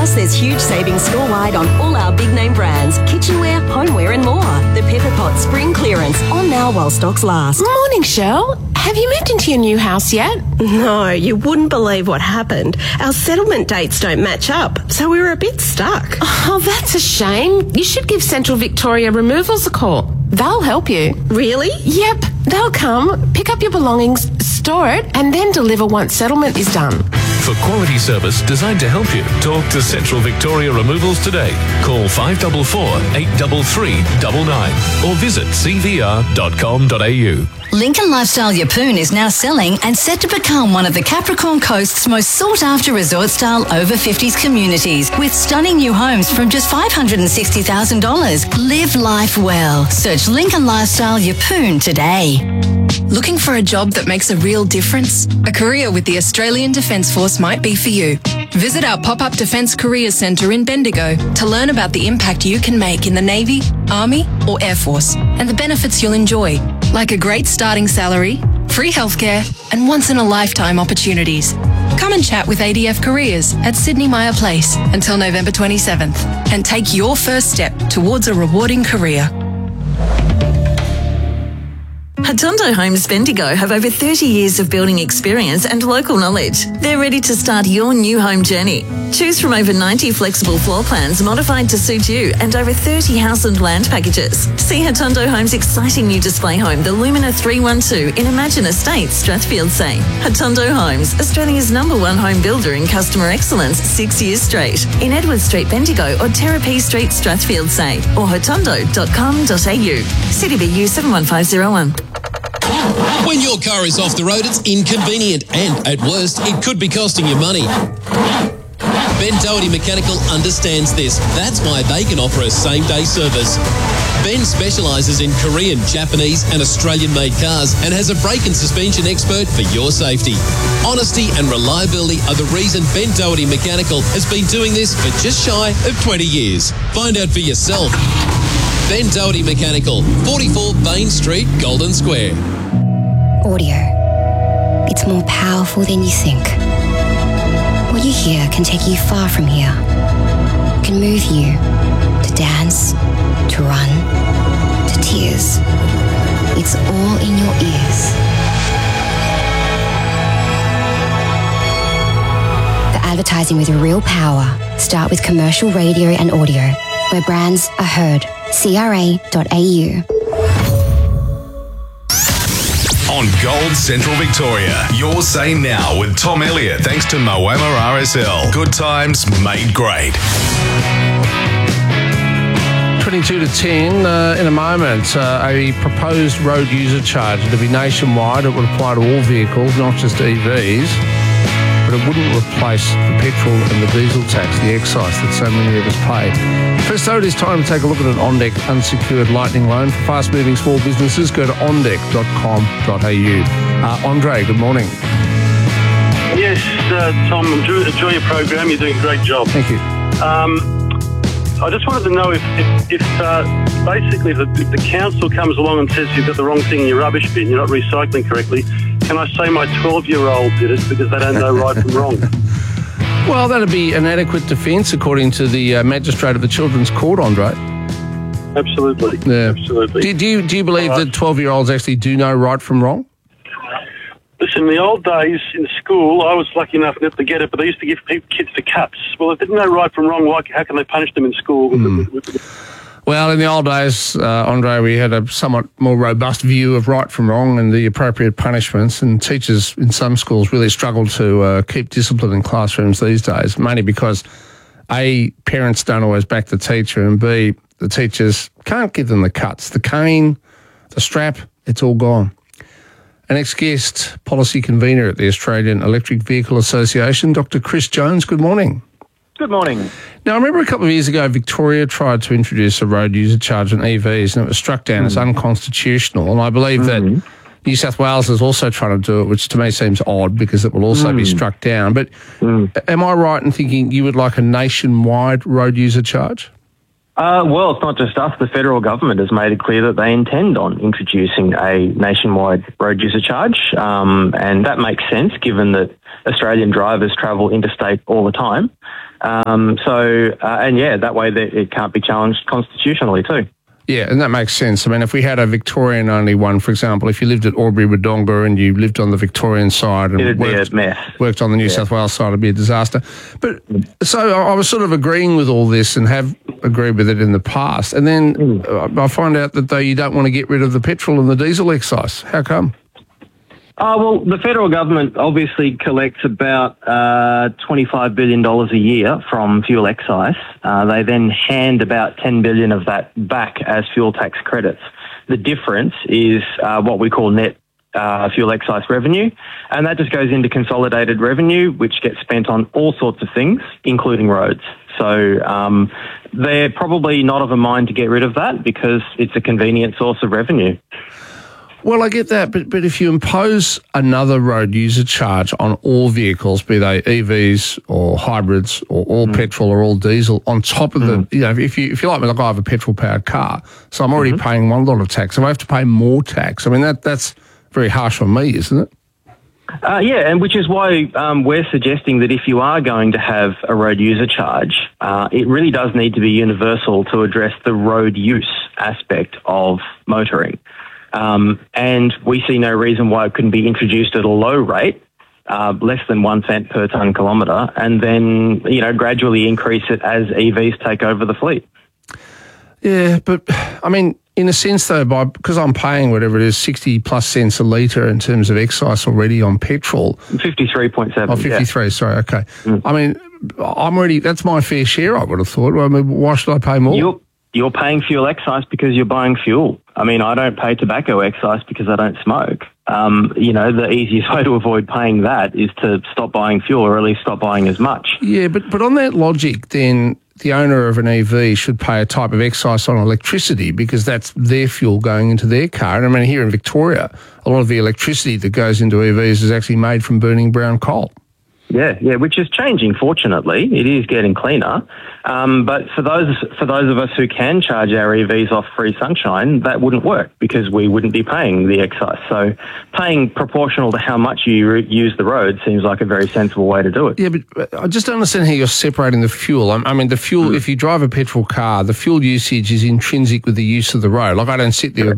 Plus, there's huge savings store-wide on all our big-name brands, kitchenware, homeware and more. The Pepper Pot Spring Clearance, on now while stocks last. Morning, Shell. Have you moved into your new house yet? No, you wouldn't believe what happened. Our settlement dates don't match up, so we were a bit stuck. Oh, that's a shame. You should give Central Victoria Removals a call. They'll help you. Really? Yep. They'll come, pick up your belongings, store it, and then deliver once settlement is done. For quality service designed to help you, talk to Central Victoria Removals today. Call 544 833 99 or visit cvr.com.au. Lincoln Lifestyle Yeppoon is now selling and set to become one of the Capricorn Coast's most sought-after resort-style over-50s communities with stunning new homes from just $560,000. Live life well. Search Lincoln Lifestyle Yeppoon today. Looking for a job that makes a real difference? A career with the Australian Defence Force might be for you. Visit our pop-up Defence Careers Centre in Bendigo to learn about the impact you can make in the Navy, Army or Air Force and the benefits you'll enjoy, like a great starting salary, free healthcare and once-in-a-lifetime opportunities. Come and chat with ADF Careers at Sydney Myer Place until November 27th and take your first step towards a rewarding career. Hatondo Homes Bendigo have over 30 years of building experience and local knowledge. They're ready to start your new home journey. Choose from over 90 flexible floor plans modified to suit you and over 30 house and land packages. See Hatondo Homes' exciting new display home, the Lumina 312 in Imagine Estates, Strathfield Say. Hatondo Homes, Australia's #1 home builder in customer excellence 6 years straight. In Edward Street, Bendigo or Terrapee Street, Strathfield Say or hatondo.com.au. CDBU 71501. When your car is off the road, it's inconvenient and, at worst, it could be costing you money. Ben Doherty Mechanical understands this. That's why they can offer a same-day service. Ben specialises in Korean, Japanese and Australian-made cars and has a brake and suspension expert for your safety. Honesty and reliability are the reason Ben Doherty Mechanical has been doing this for just shy of 20 years. Find out for yourself. Ben Doherty Mechanical, 44 Bain Street, Golden Square. Audio. It's more powerful than you think. What you hear can take you far from here. It can move you to dance, to run, to tears. It's all in your ears. For advertising with real power, start with commercial radio and audio, where brands are heard. CRA.au. On Gold Central Victoria, your say now with Tom Elliott, thanks to Moama RSL. Good times made great. 22 to 10 in a moment. A proposed road user charge. It'll be nationwide. It would apply to all vehicles, not just EVs. But it wouldn't replace the petrol and the diesel tax, the excise that so many of us pay. First though, it is time to take a look at an OnDeck unsecured lightning loan for fast-moving small businesses. Go to ondeck.com.au. Andre, good morning. Yes, Tom, enjoy your program. You're doing a great job. Thank you. I just wanted to know if basically the council comes along and says you've got the wrong thing in your rubbish bin, you're not recycling correctly, can I say my 12-year-old did it because they don't know right from wrong? Well, that'd be an adequate defence, according to the magistrate of the Children's Court, Andre. Absolutely. Yeah. Absolutely. Do you believe that 12-year-olds actually do know right from wrong? Listen, in the old days in school, I was lucky enough not to get it, but they used to give kids the cuts. Well, if they didn't know right from wrong, how can they punish them in school? Well, in the old days, Andre, we had a somewhat more robust view of right from wrong and the appropriate punishments, and teachers in some schools really struggle to keep discipline in classrooms these days, mainly because, A, parents don't always back the teacher, and B, the teachers can't give them the cuts. The cane, the strap, it's all gone. Our next guest, policy convener at the Australian Electric Vehicle Association, Dr. Chris Jones. Good morning. Good morning. Now, I remember a couple of years ago, Victoria tried to introduce a road user charge on EVs, and it was struck down as unconstitutional. And I believe that New South Wales is also trying to do it, which to me seems odd because it will also be struck down. But am I right in thinking you would like a nationwide road user charge? Well, it's not just us. The federal government has made it clear that they intend on introducing a nationwide road user charge, and that makes sense given that Australian drivers travel interstate all the time. That way it can't be challenged constitutionally too. Yeah, and that makes sense. I mean, if we had a Victorian-only one, for example, if you lived at Albury-Wodonga and you lived on the Victorian side and worked on the New South Wales side, it'd be a disaster. But so I was sort of agreeing with all this and have agreed with it in the past. And then I find out that you don't want to get rid of the petrol and the diesel excise. How come? Well, the federal government obviously collects about $25 billion a year from fuel excise. They then hand about $10 billion of that back as fuel tax credits. The difference is what we call net fuel excise revenue, and that just goes into consolidated revenue, which gets spent on all sorts of things, including roads. So they're probably not of a mind to get rid of that because it's a convenient source of revenue. Well, I get that, but if you impose another road user charge on all vehicles, be they EVs or hybrids or all petrol or all diesel, on top of the, if you're like me, like I have a petrol-powered car, so I'm already paying one lot of tax. So I have to pay more tax. I mean, that's very harsh on me, isn't it? And which is why we're suggesting that if you are going to have a road user charge, it really does need to be universal to address the road use aspect of motoring. And we see no reason why it couldn't be introduced at a low rate, less than 1 cent per tonne kilometre, and then, gradually increase it as EVs take over the fleet. Yeah, but I mean, in a sense though, because I'm paying whatever it is, 60 plus cents a litre in terms of excise already on petrol. 53.7. Oh, 53, sorry, okay. I mean, that's my fair share, I would have thought. I mean, why should I pay more? You're paying fuel excise because you're buying fuel. I mean, I don't pay tobacco excise because I don't smoke. The easiest way to avoid paying that is to stop buying fuel or at least stop buying as much. Yeah, but on that logic, then the owner of an EV should pay a type of excise on electricity because that's their fuel going into their car. And I mean, here in Victoria, a lot of the electricity that goes into EVs is actually made from burning brown coal. Yeah, which is changing, fortunately. It is getting cleaner. But for those of us who can charge our EVs off free sunshine, that wouldn't work because we wouldn't be paying the excise. So paying proportional to how much you use the road seems like a very sensible way to do it. Yeah, but I just don't understand how you're separating the fuel. I mean, the fuel, if you drive a petrol car, the fuel usage is intrinsic with the use of the road. Like, I don't sit there with